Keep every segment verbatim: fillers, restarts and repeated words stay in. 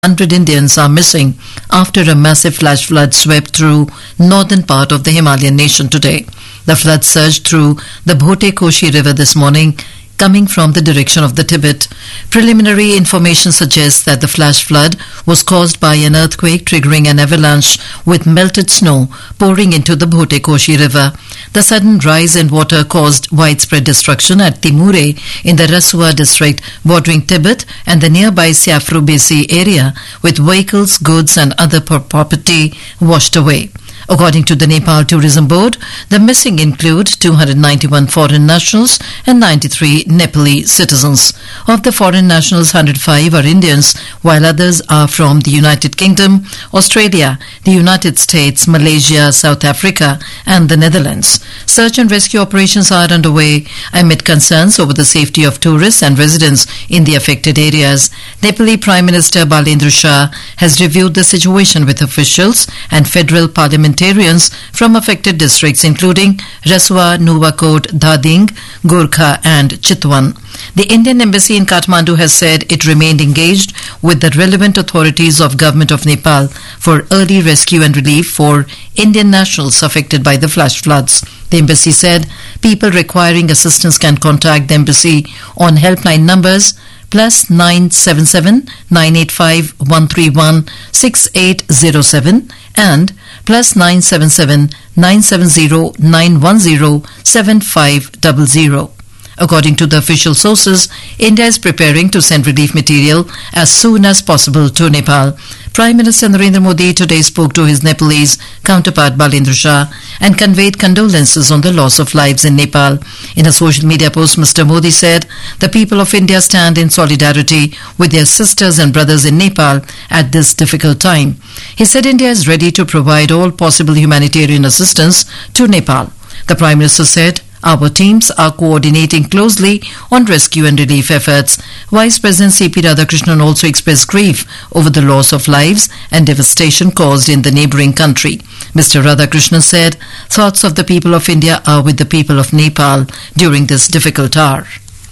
one hundred Indians are missing after a massive flash flood swept through northern part of the Himalayan nation today. The flood surged through the Bhote Koshi River this morning, coming from the direction of the Tibet. Preliminary information suggests that the flash flood was caused by an earthquake triggering an avalanche with melted snow pouring into the Bhote Koshi River. The sudden rise in water caused widespread destruction at Timure in the Rasua district bordering Tibet and the nearby Siafru Besi area, with vehicles, goods and other property washed away. According to the Nepal Tourism Board, the missing include two hundred ninety-one foreign nationals and ninety-three Nepali citizens. Of the foreign nationals, one hundred five are Indians, while others are from the United Kingdom, Australia, the United States, Malaysia, South Africa and the Netherlands. Search and rescue operations are underway amid concerns over the safety of tourists and residents in the affected areas. Nepali Prime Minister Balendra Shah has reviewed the situation with officials and federal parliamentarians from affected districts including Rasua, Nuwakot, Dhading, Gorkha and Chitwan. The Indian Embassy in Kathmandu has said it remained engaged with the relevant authorities of Government of Nepal for early rescue and relief for Indian nationals affected by the flash floods. The embassy said people requiring assistance can contact the embassy on helpline numbers plus nine seven seven nine eight five one three one six eight zero seven and plus nine seven seven nine seven zero nine one zero seven five zero zero. According to the official sources, India is preparing to send relief material as soon as possible to Nepal. Prime Minister Narendra Modi today spoke to his Nepalese counterpart Balendra Shah and conveyed condolences on the loss of lives in Nepal. In a social media post, Mister Modi said, "The people of India stand in solidarity with their sisters and brothers in Nepal at this difficult time." He said India is ready to provide all possible humanitarian assistance to Nepal. The Prime Minister said, "Our teams are coordinating closely on rescue and relief efforts." Vice President C P Radhakrishnan also expressed grief over the loss of lives and devastation caused in the neighbouring country. Mister Radhakrishnan said, "Thoughts of the people of India are with the people of Nepal during this difficult hour."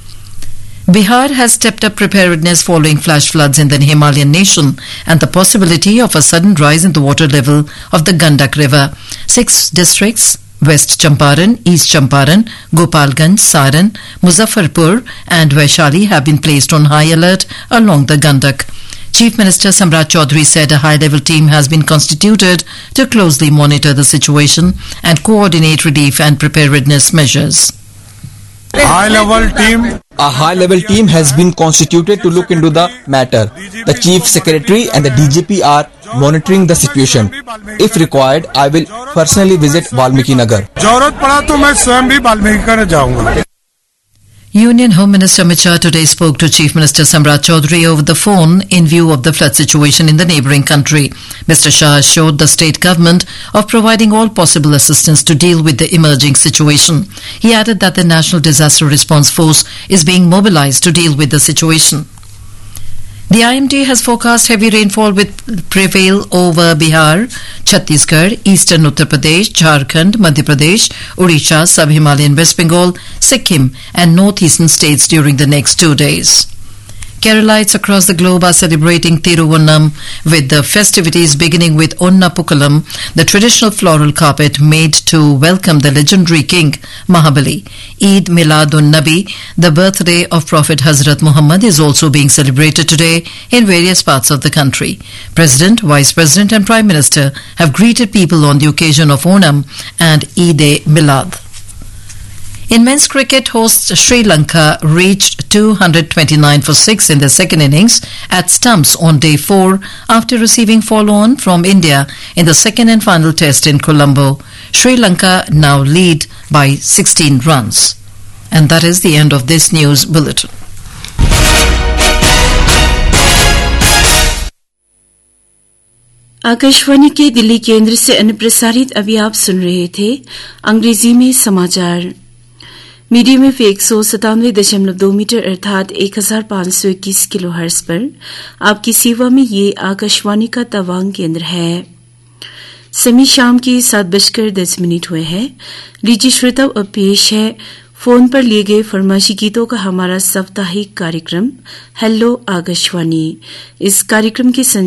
Bihar has stepped up preparedness following flash floods in the Himalayan nation and the possibility of a sudden rise in the water level of the Gandak River. Six districts, West Champaran, East Champaran, Gopalganj, Saran, Muzaffarpur and Vaishali have been placed on high alert along the Gandak. Chief Minister Samrat Chaudhary said a high-level team has been constituted to closely monitor the situation and coordinate relief and preparedness measures. High-level team. A high-level team has been constituted to look into the matter. The Chief Secretary and the D G P are monitoring the situation. If required, I will personally visit Valmiki Nagar. Union Home Minister Amit Shah today spoke to Chief Minister Samrat Chaudhary over the phone in view of the flood situation in the neighbouring country. Mister Shah assured the state government of providing all possible assistance to deal with the emerging situation. He added that the National Disaster Response Force is being mobilised to deal with the situation. The I M D has forecast heavy rainfall will prevail over Bihar, Chhattisgarh, Eastern Uttar Pradesh, Jharkhand, Madhya Pradesh, Odisha, Sub-Himalayan West Bengal, Sikkim and northeastern states during the next two days. Keralites across the globe are celebrating Thiruvonam with the festivities beginning with Onnappukalam, the traditional floral carpet made to welcome the legendary king Mahabali. Eid Milad-un-Nabi, the birthday of Prophet Hazrat Muhammad, is also being celebrated today in various parts of the country. President, Vice President and Prime Minister have greeted people on the occasion of Onam and Eid-e-Milad. In men's cricket, hosts Sri Lanka reached two hundred twenty-nine for six in the second innings at stumps on day four after receiving follow-on from India in the second and final test in Colombo. Sri Lanka now lead by sixteen runs. And that is the end of this news bulletin. Akashvani के दिल्ली केंद्र से अनुप्रसारित अभी आप सुन रहे थे अंग्रेजी में समाचार। मीडियम वेव एक सौ सतानवे दशमलव दो मीटर अर्थात एक हजार पांच सौ इक्कीस किलो हर्ट्ज पर आपकी सेवा में ये आकाशवाणी का तवांग केंद्र है। समय शाम के सात बजकर दस मिनट हुए हैं। लीजिए श्रोताओ, अब पेश है फोन पर लिए गए फरमाइशी गीतों का हमारा साप्ताहिक कार्यक्रम हेलो आकाशवाणी। इस कार्यक्रम के